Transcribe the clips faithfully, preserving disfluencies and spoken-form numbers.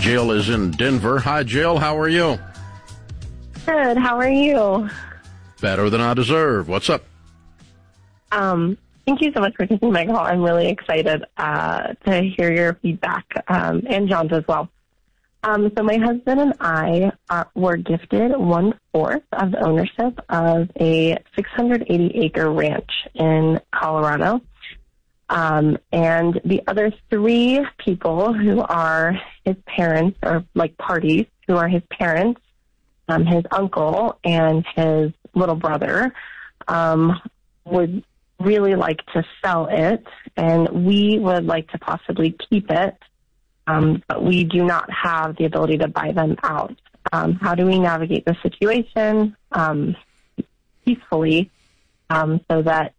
Jill is in Denver. Hi, Jill. How are you? Good. How are you? Better than I deserve. What's up? Um, thank you so much for taking my call. I'm really excited uh, to hear your feedback, um, and John's as well. Um, so my husband and I are, were gifted one-fourth of the ownership of a six hundred eighty acre ranch in Colorado. Um, and the other three people who are his parents, or like parties, who are his parents, um, his uncle, and his little brother, um, would really like to sell it, and we would like to possibly keep it, um, but we do not have the ability to buy them out. Um, how do we navigate the situation um, peacefully um, so that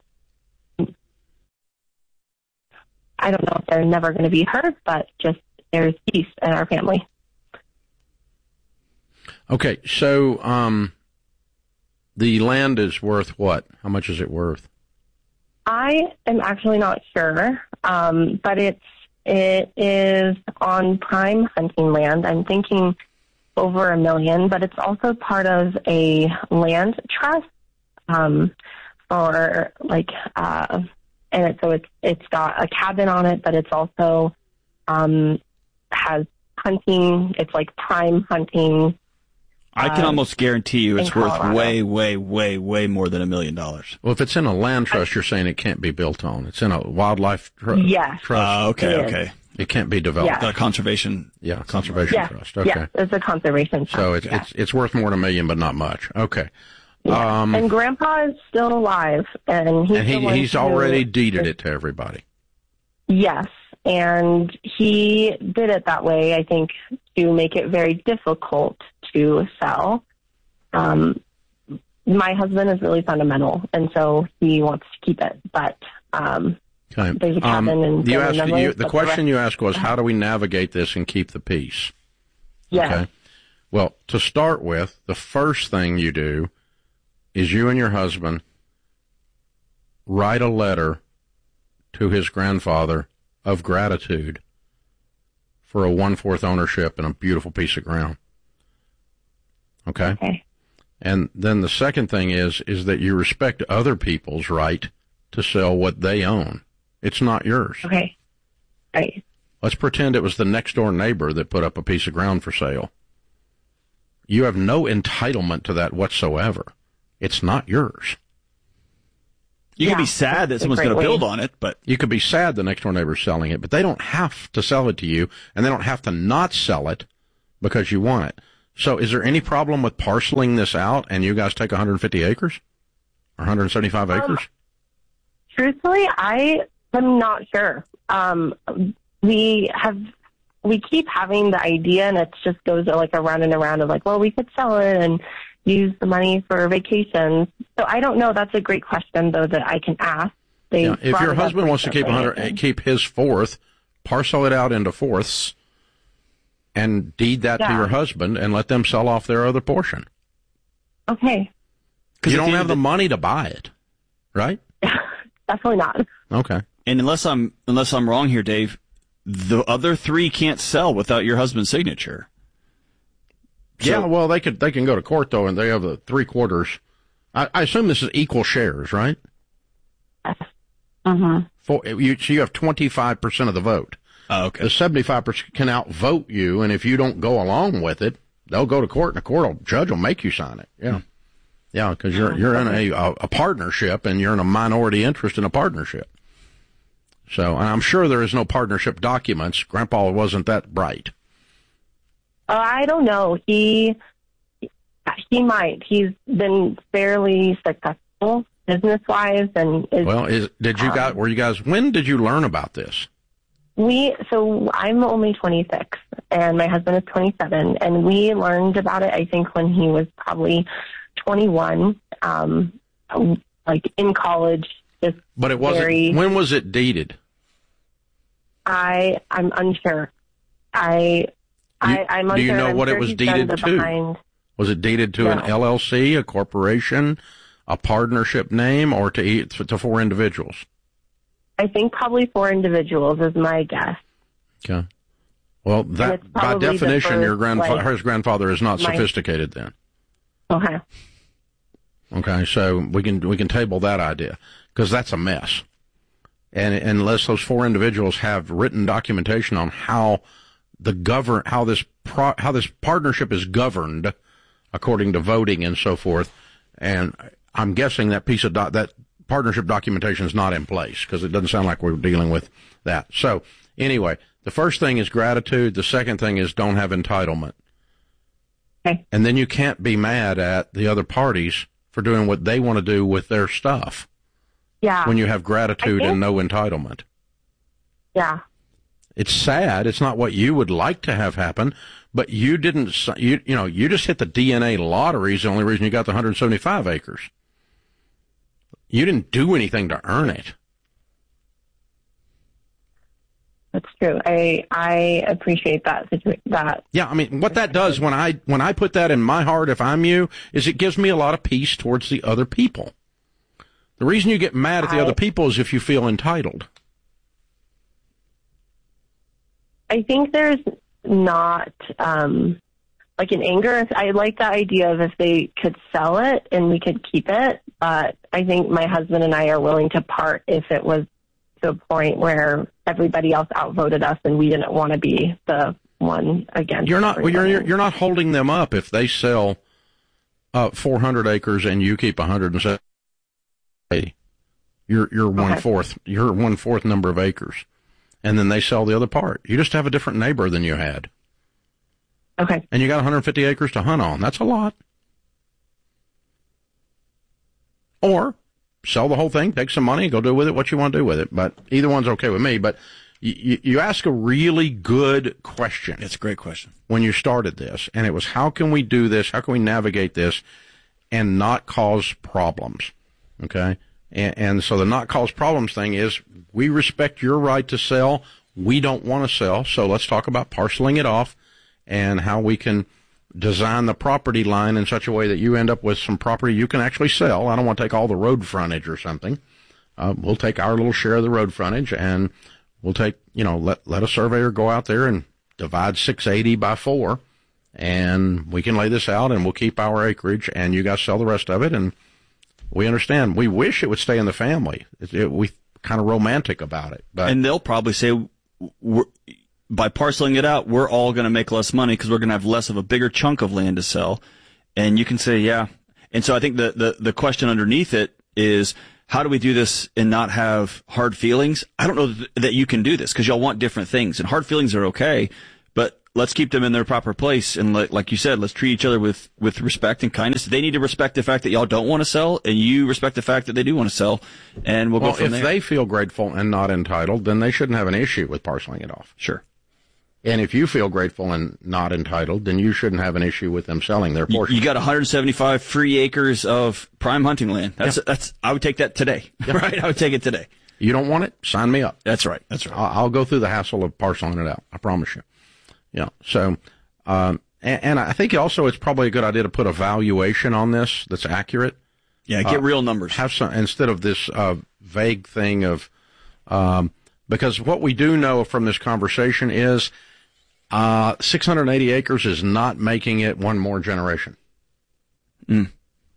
I don't know if they're never going to be hurt, but just there's peace in our family. Okay, so um, the land is worth what? How much is it worth? I am actually not sure, um, but it's it is on prime hunting land. I'm thinking over a million, but it's also part of a land trust um, for like. Uh, And it, so it's it's got a cabin on it, but it's also um, has hunting. It's like prime hunting. I can uh, almost guarantee you it's worth Colorado. way, way, way, way more than a million dollars. Well, if it's in a land trust, you're saying it can't be built on. It's in a wildlife tr- Yes. trust. Uh, okay, It okay. It can't be developed. Yeah. The conservation. Yeah, conservation Yes, trust. Okay. yes, it's a conservation trust. So it's, yeah. it's it's worth more than a million, but not much. Okay. Yeah. Um, and Grandpa is still alive, and he's and he the one he's who- already deeded it to everybody. Yes, and he did it that way, I think, to make it very difficult to sell. Um, my husband is really fundamental, and so he wants to keep it. But um, Okay. there's a cabin Um, and you family asked, members, you, the but question rest- you asked was, how do we navigate this and keep the peace? Yes. Okay. Well, to start with, the first thing you do is you and your husband write a letter to his grandfather of gratitude for a one-fourth ownership in a beautiful piece of ground. Okay? Okay. And then the second thing is, is that you respect other people's right to sell what they own. It's not yours. Okay. Right. Let's pretend it was the next door neighbor that put up a piece of ground for sale. You have no entitlement to that whatsoever. It's not yours. You Yeah, can be sad that that's a someone's great going to build way. on it, but You could be sad the next door neighbor's selling it, but they don't have to sell it to you, and they don't have to not sell it because you want it. So is there any problem with parceling this out and you guys take one hundred fifty acres or one hundred seventy-five Um, acres? Truthfully, I am not sure. Um, we have, we keep having the idea, and it just goes like around and around of like, well, we could sell it and use the money for vacations. So I don't know. That's a great question, though, that I can ask. They Yeah, if brought your it up husband wants to keep one recently, I hundred, think. keep his fourth, parcel it out into fourths, and deed that to Yeah. your husband, and let them sell off their other portion. Okay. You at don't the end have of the the- money to buy it, right? Definitely not. Okay. and unless I'm unless I'm wrong here, Dave, the other three can't sell without your husband's signature. So- Yeah, well, they could they can go to court though, and they have the three quarters. I, I assume this is equal shares, right? Mm-hmm. For, you, so you have twenty-five percent of the vote. Oh, okay. The seventy-five percent can outvote you, and if you don't go along with it, they'll go to court, and the court will, judge will make you sign it. Yeah, yeah, because you're you're in a, a a partnership, and you're in a minority interest in a partnership. So, and I'm sure there is no partnership documents. Grandpa wasn't that bright. Uh, I don't know. He he might. He's been fairly successful business wise, and is, Well, is did you guys were you guys when did you learn about this? we. So I'm only twenty-six, and my husband is twenty-seven, and we learned about it. I think when he was probably twenty-one, um, like in college. Just But it wasn't. very, When was it deeded? I I'm unsure. I. I, I'm do you unsure. know I'm what it sure was he's done deeded the to? behind- Was it deeded to an No. L L C, a corporation, a partnership name, or to each, to four individuals? I think probably four individuals is my guess. Okay. Well, that by definition, first, your grandfather, like, his grandfather is not my, sophisticated. Then, okay, okay, so we can we can table that idea because that's a mess. And, and unless those four individuals have written documentation on how the govern how this pro, how this partnership is governed according to voting and so forth, and I'm guessing that piece of do, that partnership documentation is not in place because it doesn't sound like we're dealing with that. So anyway. The first thing is gratitude. The second thing is don't have entitlement. Okay. And then you can't be mad at the other parties for doing what they want to do with their stuff. Yeah. When you have gratitude think, and no entitlement. Yeah. It's sad. It's not what you would like to have happen, but you didn't, you, you know, you just hit the D N A lottery is the only reason you got the one hundred seventy-five acres. You didn't do anything to earn it. That's true. I I appreciate that situation. That yeah, I mean, what that does when I when I put that in my heart, if I'm you, is it gives me a lot of peace towards the other people. The reason you get mad at the I, other people is if you feel entitled. I think there's not um, like an anger. I like the idea of if they could sell it and we could keep it, but I think my husband and I are willing to part if it was to a point where everybody else outvoted us and we didn't want to be the one against. You're not. Well, you're you're not holding them up if they sell uh, four hundred acres and you keep one hundred seventy. You're you're okay. one fourth. You're one fourth number of acres, and then they sell the other part. You just have a different neighbor than you had. Okay. And you got one hundred fifty acres to hunt on. That's a lot. Or sell the whole thing, take some money, go do with it what you want to do with it. But either one's okay with me. But you, you ask a really good question. It's a great question. When you started this, and it was, how can we do this? How can we navigate this and not cause problems? Okay? And, and so the not cause problems thing is, we respect your right to sell. We don't want to sell. So let's talk about parceling it off and how we can design the property line in such a way that you end up with some property you can actually sell. I don't want to take all the road frontage or something. Uh, we'll take our little share of the road frontage, and we'll take, you know, let let a surveyor go out there and divide six eighty by four, and we can lay this out, and we'll keep our acreage, and you guys sell the rest of it, and we understand. We wish it would stay in the family. It, it, we kind of romantic about it. But and they'll probably say, we're, by parceling it out, we're all going to make less money because we're going to have less of a bigger chunk of land to sell. And you can say, yeah. And so I think the, the, the question underneath it is, how do we do this and not have hard feelings? I don't know th- that you can do this because y'all want different things. And hard feelings are okay, but let's keep them in their proper place. And like, like you said, let's treat each other with, with respect and kindness. They need to respect the fact that y'all don't want to sell, and you respect the fact that they do want to sell. And we'll, well go from if there. If they feel grateful and not entitled, then they shouldn't have an issue with parceling it off. Sure. And if you feel grateful and not entitled, then you shouldn't have an issue with them selling their portion. You got one hundred seventy-five free acres of prime hunting land. That's yeah. that's. I would take that today. Yeah. Right? I would take it today. You don't want it? Sign me up. That's right. That's right. I'll, I'll go through the hassle of parceling it out. I promise you. Yeah. So, um, and, and I think also it's probably a good idea to put a valuation on this that's accurate. Yeah. Get uh, real numbers. Have some instead of this uh, vague thing of, um, because what we do know from this conversation is. Uh, six hundred eighty acres is not making it one more generation. Mm.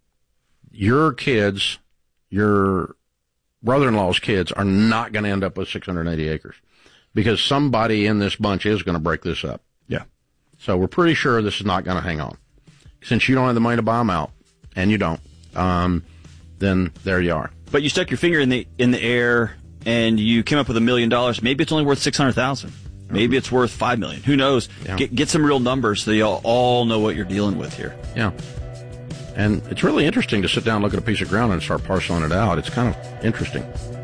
Your kids, your brother-in-law's kids are not going to end up with six hundred eighty acres because somebody in this bunch is going to break this up. Yeah. So we're pretty sure this is not going to hang on. Since you don't have the money to buy them out, and you don't, um, then there you are. But you stuck your finger in the, in the air and you came up with a million dollars. Maybe it's only worth six hundred thousand dollars. Maybe it's worth five million dollars. Who knows? Yeah. Get, get some real numbers so y'all all know what you're dealing with here. Yeah. And it's really interesting to sit down, look at a piece of ground, and start parceling it out. It's kind of interesting.